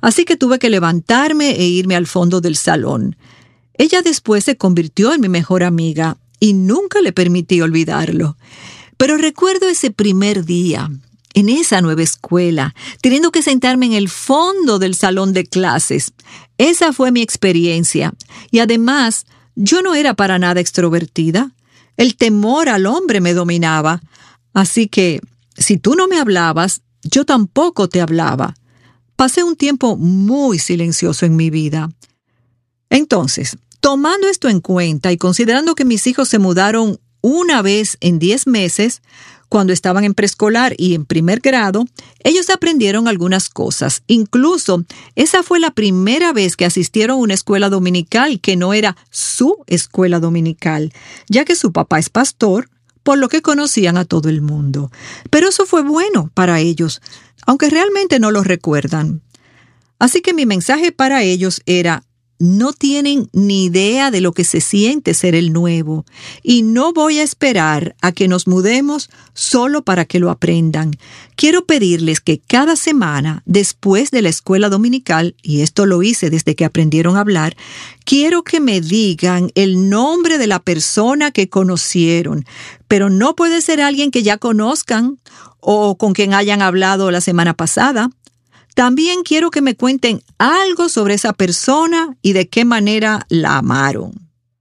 así que tuve que levantarme e irme al fondo del salón. Ella después se convirtió en mi mejor amiga y nunca le permití olvidarlo. Pero recuerdo ese primer día, en esa nueva escuela, teniendo que sentarme en el fondo del salón de clases. Esa fue mi experiencia. Y además, yo no era para nada extrovertida. El temor al hombre me dominaba. Así que, si tú no me hablabas, yo tampoco te hablaba. Pasé un tiempo muy silencioso en mi vida. Entonces, tomando esto en cuenta y considerando que mis hijos se mudaron una vez en 10 meses, cuando estaban en preescolar y en primer grado, ellos aprendieron algunas cosas. Incluso, esa fue la primera vez que asistieron a una escuela dominical que no era su escuela dominical, ya que su papá es pastor, por lo que conocían a todo el mundo. Pero eso fue bueno para ellos, aunque realmente no lo recuerdan. Así que mi mensaje para ellos era: no tienen ni idea de lo que se siente ser el nuevo, y no voy a esperar a que nos mudemos solo para que lo aprendan. Quiero pedirles que cada semana, después de la escuela dominical, y esto lo hice desde que aprendieron a hablar, quiero que me digan el nombre de la persona que conocieron, pero no puede ser alguien que ya conozcan o con quien hayan hablado la semana pasada. También quiero que me cuenten algo sobre esa persona y de qué manera la amaron.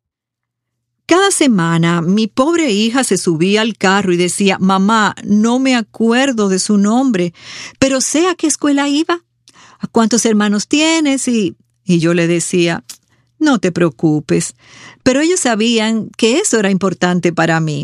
Cada semana mi pobre hija se subía al carro y decía: mamá, no me acuerdo de su nombre, pero sé a qué escuela iba, a cuántos hermanos tienes y yo le decía: no te preocupes, pero ellos sabían que eso era importante para mí.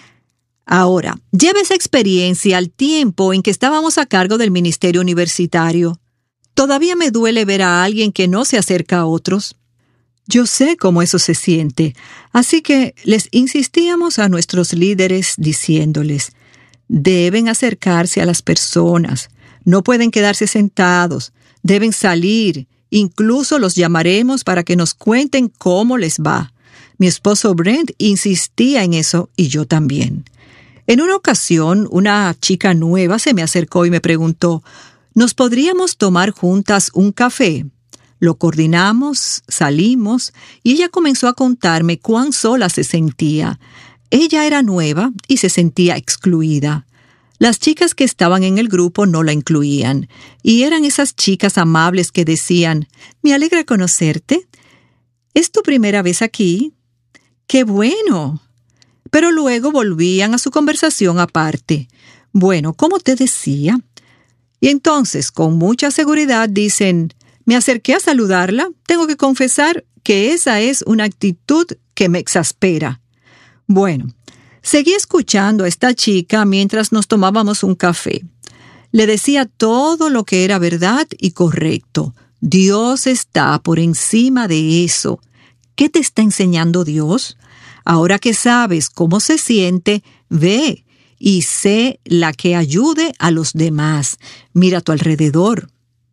Ahora, lleva esa experiencia al tiempo en que estábamos a cargo del ministerio universitario. Todavía me duele ver a alguien que no se acerca a otros. Yo sé cómo eso se siente, así que les insistíamos a nuestros líderes diciéndoles: deben acercarse a las personas, no pueden quedarse sentados, deben salir, incluso los llamaremos para que nos cuenten cómo les va. Mi esposo Brent insistía en eso y yo también. En una ocasión, una chica nueva se me acercó y me preguntó: ¿nos podríamos tomar juntas un café? Lo coordinamos, salimos, y ella comenzó a contarme cuán sola se sentía. Ella era nueva y se sentía excluida. Las chicas que estaban en el grupo no la incluían, y eran esas chicas amables que decían: me alegra conocerte. ¿Es tu primera vez aquí? ¡Qué bueno! Pero luego volvían a su conversación aparte. Bueno, como te decía. Y entonces, con mucha seguridad, dicen: me acerqué a saludarla. Tengo que confesar que esa es una actitud que me exaspera. Bueno, seguí escuchando a esta chica mientras nos tomábamos un café. Le decía todo lo que era verdad y correcto. Dios está por encima de eso. ¿Qué te está enseñando Dios? Ahora que sabes cómo se siente, ve y sé la que ayude a los demás. Mira a tu alrededor.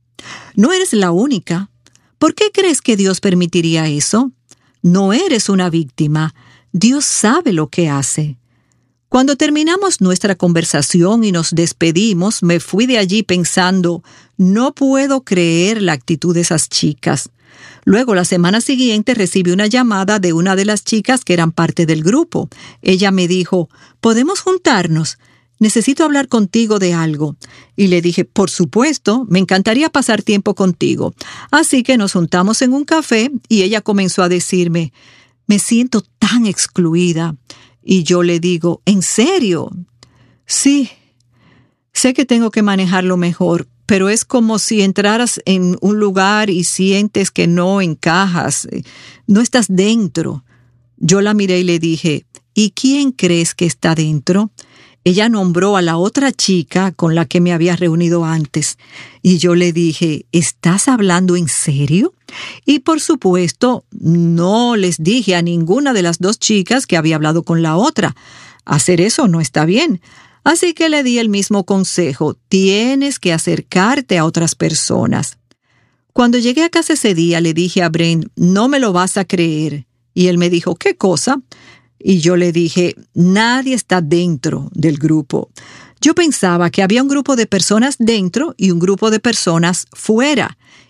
No eres la única. ¿Por qué crees que Dios permitiría eso? No eres una víctima. Dios sabe lo que hace. Cuando terminamos nuestra conversación y nos despedimos, me fui de allí pensando: no puedo creer la actitud de esas chicas. Luego, la semana siguiente, recibí una llamada de una de las chicas que eran parte del grupo. Ella me dijo: ¿podemos juntarnos? Necesito hablar contigo de algo. Y le dije: por supuesto, me encantaría pasar tiempo contigo. Así que nos juntamos en un café y ella comenzó a decirme: me siento tan excluida. Y yo le digo: ¿en serio? Sí, sé que tengo que manejarlo mejor, pero es como si entraras en un lugar y sientes que no encajas, no estás dentro. Yo la miré y le dije: ¿y quién crees que está dentro? Ella nombró a la otra chica con la que me había reunido antes. Y yo le dije: ¿estás hablando en serio? Y por supuesto, no les dije a ninguna de las dos chicas que había hablado con la otra. Hacer eso no está bien. Así que le di el mismo consejo: tienes que acercarte a otras personas. Cuando llegué a casa ese día, le dije a Brent: no me lo vas a creer. Y él me dijo: ¿qué cosa? Y yo le dije: nadie está dentro del grupo. Yo pensaba que había un grupo de personas dentro y un grupo de personas fuera.